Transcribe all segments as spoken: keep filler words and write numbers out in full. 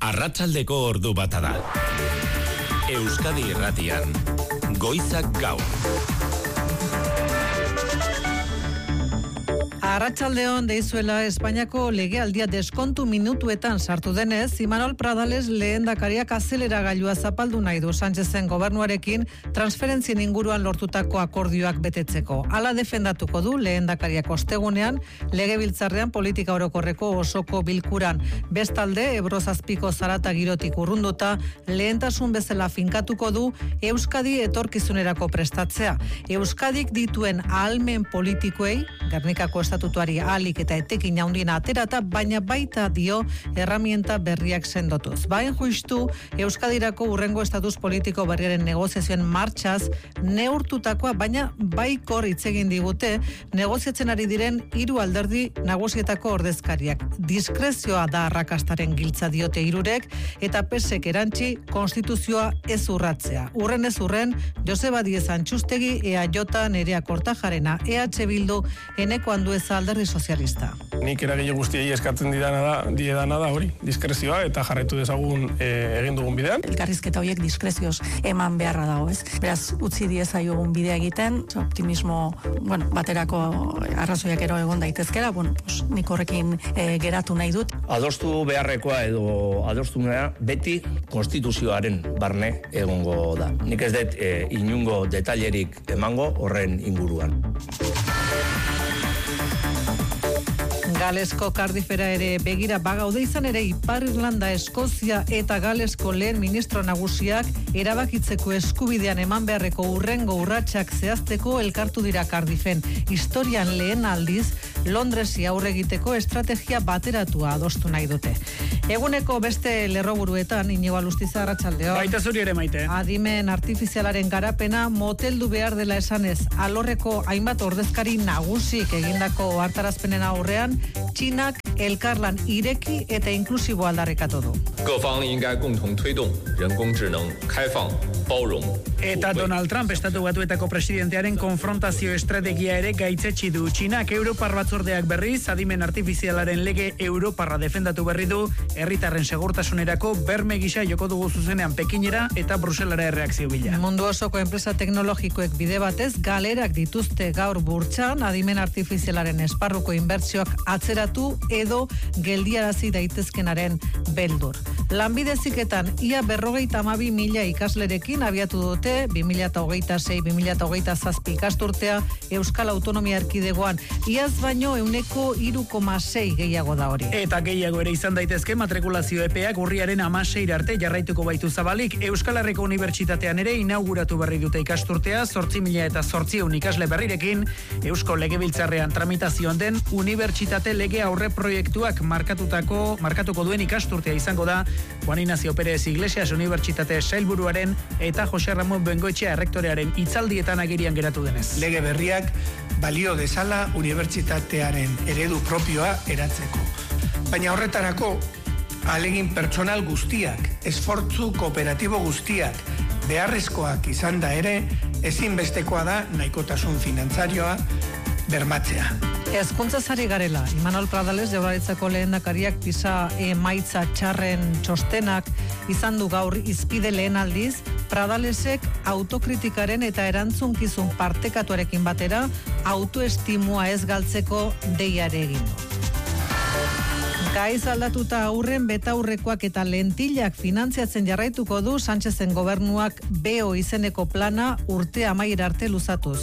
Arratsaldeko ordu bata da. Euskadi Irratian, Goizak Gaur. Arratsaldeon deizuela Espainiako legealdia deskontu minutuetan sartu denez, Imanol Pradales lehendakariak azeleragailua zapaldu nahi du Sánchezen gobernuarekin transferentzien inguruan lortutako akordioak betetzeko. Hala defendatuko du lehendakariak ostegunean legebiltzarrean politika orokorreko osoko bilkuran. Bestalde, Ebro zazpiko zarata girotik urrunduta lehentasun bezala finkatuko du Euskadi etorkizunerako prestatzea. Euskadik dituen ahalmen politikoei, Gernikako estatutuari ahalik eta etekin handiena aterata, baina baita dio erramienta berriak sendotuz. Bain justu, Euskadirako urrengo estatus politiko berriaren negoziazioen martxaz neurtutakoa, baina baikor hitz egin digute negoziatzen ari diren hiru alderdi nagusietako ordezkariak. Diskrezioa da arrakastaren giltza diote hirurek, eta pesek erantzi konstituzioa ez urratzea. Urren ez urren, Joseba Diez Antxustegi, E A J, Nerea Kortajarena, E H Bildu, Eneko Andueza Alderdi Sozialista. Nik eragile guztiei eskatzen didana da, diedana da hori, diskrezioa eta jarraitu dezagun e, egin dugun bidean. Elkarrizketa horiek diskrezioz eman beharra dago, ez? Beraz, utzi diezaiogun bidea egiten, optimismo, bueno, baterako arrazoiak ero egon daitezkera, bueno, pues, nik horrekin e, geratu nahi dut. Adostu beharrekoa edo adostu nahi beti konstituzioaren barne egongo da. Nik ez dut e, inungo detailerik emango horren inguruan. Galesko Cardiffera ere begira bagaude, izan ere Ipar Irlanda, Eskozia eta Galesko lehen ministro nagusiak erabakitzeko eskubidean eman beharreko urrengo urratsak zehazteko elkartu dira Cardiffen. Historian lehen aldiz Londresi aurre egiteko estrategia bateratua adostu nahi dute. Eguneko beste lerroburuetan, Inigo Alustiza, arratsaldeon. Baita zuri ere, Maite. Adimen artifizialaren garapena moteldu behar dela esanez, alorreko hainbat ordezkari nagusik egindako hartarazpenen aurrean, Txinak elkarlan ireki eta inklusibo aldarrikatu du. Eta Donald Trump, Estatu Batuetako presidentearen konfrontazio estrategia ere gaitzetsi du. Txinak Europar batzordeak berriz, adimen artifizialaren lege Europarra defendatu berri du, herritarren segurtasunerako berme gisa joko dugu zuzenean Pekinera eta Bruselara erreakzio bila. Mundu osoko enpresa teknologikoek bide batez galerak dituzte gaur burtsan, adimen artifizialaren esparruko inbertsioak atzeratu edo geldiarazi daitezkenaren beldur. Lanbide heziketan ia berrogeita hamabi mila ikaslerekin abiatu dute bi mila hogeita sei bi mila hogeita zazpi ikasturtea Euskal Autonomia Erkidegoan. Iaz baino ehuneko hiru koma sei gehiago da hori. Eta gehiago ere izan daitezke matrikulazio epeak urriaren hamaseira arte jarraituko baitu zabalik. Euskal Herriko Unibertsitatean ere inauguratu berri dute ikasturtea, zortzi mila eta zortziehun ikasle berrirekin, Eusko Legebiltzarrean tramitazioan den Unibertsitate Lege Aurre proiektuak markatutako markatuko duen ikasturtea izango da Juan Ignacio Pérez Iglesias Unibertsitate Sailburuaren eta Jose Ramon Bengoetxea errektorearen hitzaldietan agirian geratu denez. Lege berriak balio dezala unibertsitatearen eredu propioa eratzeko. Baina horretarako ahalegin pertsonal guztiak, esfortzu kooperatibo guztiak beharrezkoak izan da ere, ezinbestekoa da nahikotasun finantzarioa bermatzea. Hezkuntzaz ari garela, Imanol Pradales Jaurlaritzako lehendakariak pisa emaitza txarren txostenak izan du gaur izpide lehen aldiz, Pradalesek autokritikaren eta erantzunkizun partekatuarekin batera autoestimua ez galtzeko deiare egin du. Gaiz aldatuta aurren betaurrekoak eta lentilak finantziatzen jarraituko du Sánchezen gobernuak B O izeneko plana urte amaiera arte luzatuz.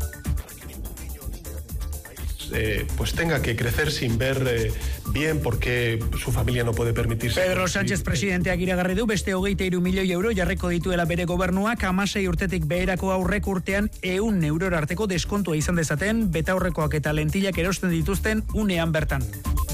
Eh, pues tenga que crecer sin ver eh, bien porque su familia no puede permitirse. Pedro Sánchez presidenteak iragarri du beste hogeita hiru milioi euro jarriko dituela bere gobernuak hamasei urtetik beherako aurrek urtean ehun eurora arteko deskontua izan dezaten betaurrekoak eta lentilak erosten dituzten unean bertan.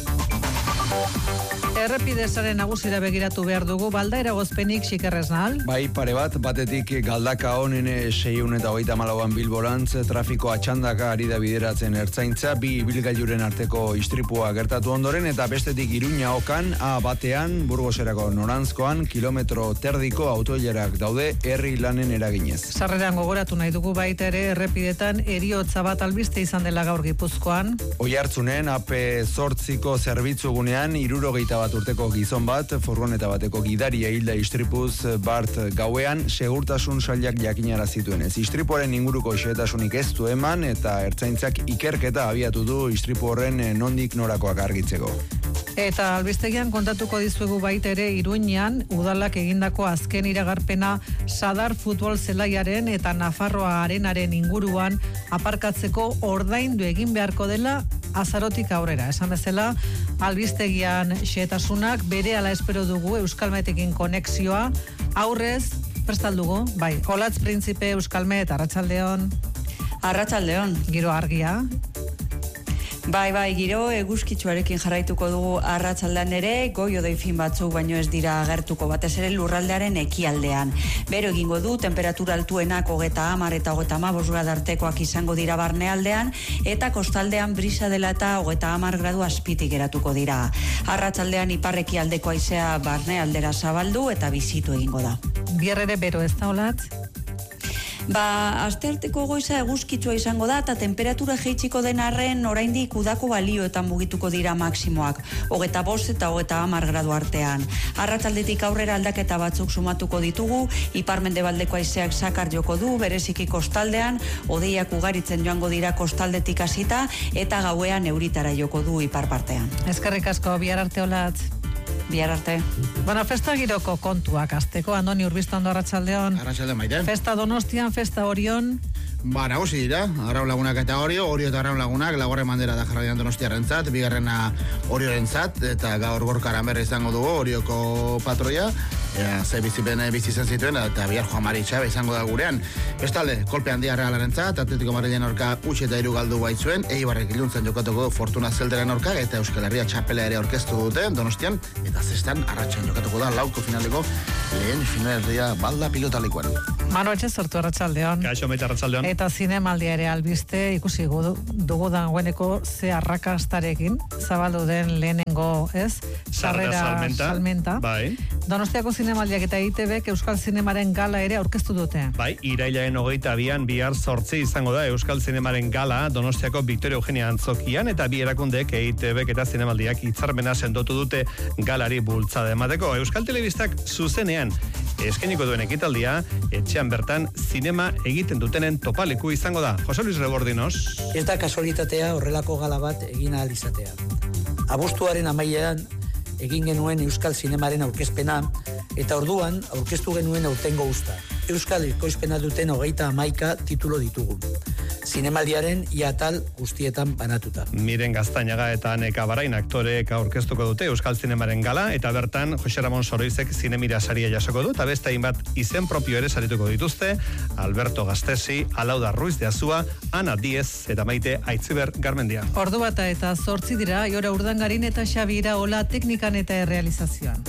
Errepidezaren nagusira begiratu behar dugu, balda eragozpenik xikerrez nahal? Bai, pare bat, batetik galdaka honen seiehun eta hogeita hamalauan Bilborantz, trafiko atxandaka ari da bideratzen ertzaintza, bi ibilgailuren arteko istripua gertatu ondoren, eta bestetik Iruña okan, A batean, Burgoserako norantzkoan, kilometro terdiko autoilerak daude herri lanen eraginez. Sarreran gogoratu nahi dugu baita ere errepidetan eriotza bat albiste izan dela gaur Gipuzkoan. Oiartzunen, A P zortziko zerbitzugunean, hirurogeita hogeita bat urteko gizon bat, furgoneta bateko gidaria hilda istripuz bart gauean, segurtasun sailak jakinara zituen. Ez istripuaren inguruko xehetasunik ez du eman, eta ertzaintzak ikerketa abiatu du istripu horren nondik norakoak argitzeko. Eta albistegian kontatuko dizuegu baita ere Iruñean, udalak egindako azken iragarpena Sadar futbol zelaiaren eta Nafarroa arenaren inguruan aparkatzeko ordaindu egin beharko dela azarotik aurrera. Esan bezala, albistegian xehetasunak berehala espero dugu Euskalmetekin konexioa, aurrez, prestaldugu, bai, Olatz Printzipe Euskalmet, Arratsaldeon. Arratsaldeon. Giro argia. Bai, bai, giro eguzkitsuarekin jarraituko dugu arratsaldean ere, goi hodei fin batzuk baino ez dira agertuko, batez ere lurraldearen ekialdean. Bero egingo du, temperatura altuenak hogeta hamar eta hogeta hamabost gradu artekoak izango dira barnealdean, eta kostaldean brisa dela eta hogeta hamar gradu azpitik geratuko dira. Arratsaldean iparreki aldeko haizea barnealdera zabaldu eta bizitu egingo da. Bihar ere bero ez da, Olatz? Ba, astearteko goiza eguzkitsua izango da eta temperatura jeitsiko den arren oraindik udako balioetan mugituko dira maksimoak, hogeta bost eta hogeta hamar gradu artean. Arratsaldetik aurrera aldaketa batzuk sumatuko ditugu, ipar-mendebaldeko haizeak zakar joko du, bereziki kostaldean, hodeiak ugaritzen joango dira kostaldetik hasita eta gauean euritara joko du ipar partean. Eskerrik asko, bihar arte, Olatz. Bihar arte. Bueno, festa giroko kontuak azteko, Andoni Urbiztondo, arratsaldeon. Arratsaldeon, Maite. Festa Donostian, festa Orion. Ba, nagusi dira, Arraun Lagunak eta Orio, Orio eta Arraun Lagunak, laugarren bandera da jarraian Donostiarrentzat, bigarrena Oriorentzat, eta gaur gorkara merre izango dugu, Orioko patroia, ea, ze bizipen bizi zen zituen, eta bihar Juan Mari Txabe izango da gurean. Bestalde, kolpe handia Realarentzat, Atletico Madrilen aurka utxe eta hiru galdu baitzuen, Eibarrek iluntzen jokatuko du Fortuna Zelderen aurka, eta Euskal Herria txapela ere aurkeztu dute Donostian, eta zestan arratsen jokatuko da lauko finaleko lehen finalerdia balda pilotalikoan. Mano etxe sortu, arratsaldeon. Kaixo, Maite, arratsaldeon. Eta zinemaldia ere albiste ikusi dugu dagoeneko ze arrakastarekin zabaldu den lehenengo, ez? Sarrera salmenta. salmenta. Bai. Donostiako zinemaldiak eta I T Bek Euskal Zinemaren gala ere aurkeztu dute. Bai, irailaren hogeita bian bihar zortzi izango da Euskal Zinemaren gala Donostiako Victoria Eugenia Antzokian, eta bi erakundeek E I T Bek eta zinemaldiak hitzarmena sendotu dute galari bultzada emateko. Euskal Telebistak zuzenean eskainiko duen ekitaldia, etxean bertan zinema egiten dutenen topaleku izango da. Jose Luis Rebordinos. Ez da kasualitatea horrelako gala bat egin ahal izatea. Abuztuaren amaieran egin genuen Euskal Zinemaren aurkezpena, eta orduan aurkeztu genuen aurtengo usta. Euskal ekoizpena duten hogeita hamaika titulo ditugu. Zinemaldiaren iatal guztietan banatuta. Miren Gaztainaga eta Neka Barain aktoreek aurkeztuko dute Euskal Zinemaren gala, eta bertan Jose Ramon Soroizek zinemira saria jasoko du, eta beste hainbat izen propio ere sarituko dituzte, Alberto Gastesi, Alauda Ruiz de Azua, Ana Diez eta Maite Aitziber Garmendia. Ordu bata eta zortzi dira, Iora Urdangarin eta Xabi Iraola teknikan eta errealizazioan.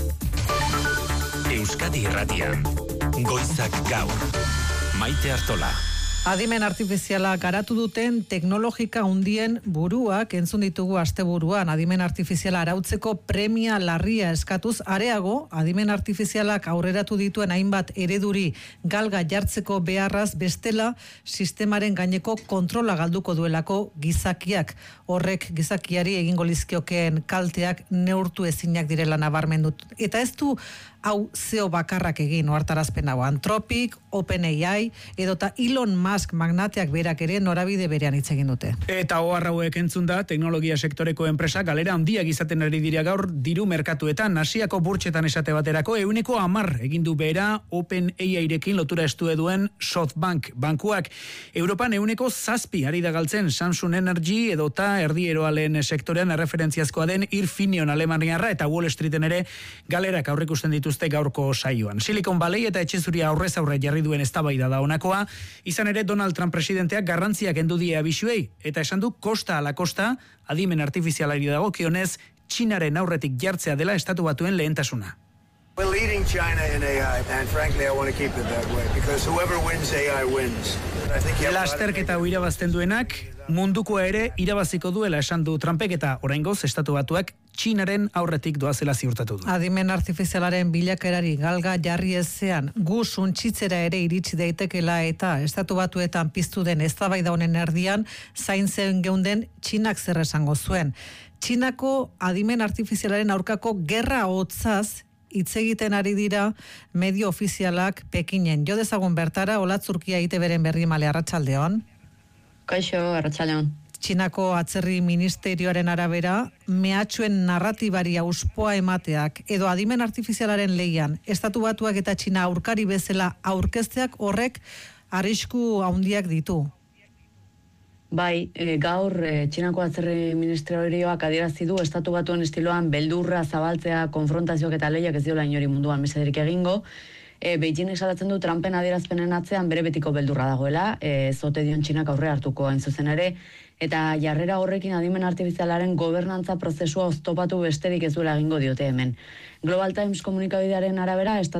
Euskadi Irratian, Goizak Gaur, Maite Artola. Adimen artifiziala garatu duten teknologika hundien buruak entzun ditugu asteburuan. Adimen artifiziala arautzeko premia larria eskatuz, areago, adimen artifizialak aurreratu dituen hainbat ereduri galga jartzeko beharraz bestela sistemaren gaineko kontrola galduko duelako gizakiak. Horrek gizakiari egingo lizkiokeen kalteak neurtu ezinak direla nabarmendu. Eta ez du hau zeo bakarrak egin ohartarazpen hau. Anthropic, OpenAI edota Elon Musk magnateak berak ere norabide berean hitz egin dute. Eta ohar hauek entzun da, teknologia sektoreko enpresa galera handiak izaten ari dira gaur diru merkatuetan, Asiako burtsetan esate baterako ehuneko hamar egin du behera OpenAIrekin lotura estu duen SoftBank bankuak. Europan ehuneko zazpi ari da galtzen Samsung Energy edota erdieroalen sektorean erreferentziazkoa den Infineon alemaniarra, eta Wall Streeten ere galerak aurreikusten dituzte gaurko saioan. Silicon Valley eta etxezuria aurrez aurre jarri duen eztabaida da honakoa, izan ere Donald Trump presidenteak garrantziak kendu die abisuei, eta esan du kosta ala kosta adimen artifizialari dagokionez Txinaren aurretik jartzea dela estatu batuen lehentasuna. We're leading China in A I, and frankly, I want to keep it that way, because whoever wins A I wins. I think you have a lot of- Lasterketa hau irabazten duenak, mundukoa ere irabaziko duela esan du Trumpek eta oraingoz estatu batuak Txinaren aurretik doazela ziurtatu du. Adimen artifizialaren bilakaerari galga jarri ezean gu suntsitzera ere iritsi daitekela eta estatu batuetan piztu den eztabaida honen erdian zaintzen geunden Txinak zer esango zuen. Txinako adimen artifizialaren aurkako gerra hotzaz hitz egiten ari dira medio ofizialak Pekinen. Jo dezagun bertara, Olatzurkia I T Beren berri male arratsaldeon. Kaixo, arratsaldeon. Txinako atzerri ministerioaren arabera, mehatxuen narratibari auspoa emateak edo adimen artifizialaren leian, estatu batuak eta Txina aurkari bezala aurkezteak horrek arrisku handiak ditu. Bai, e, gaur e, Txinako atzerri ministerioak adierazi du estatu batuen estiloan beldurra zabaltzea, konfrontazioak eta lehiak ez diola inori munduan mesederik egingo. E, Beijing salatzen du Trumpen adierazpenen atzean bere betiko beldurra dagoela, e, zote dion Txinak aurre hartuko hain zuzen ere, eta jarrera horrekin adimen artifizialaren gobernantza prozesua oztopatu besterik ez duela egingo diote hemen. Global Times komunikabidearen arabera, estatu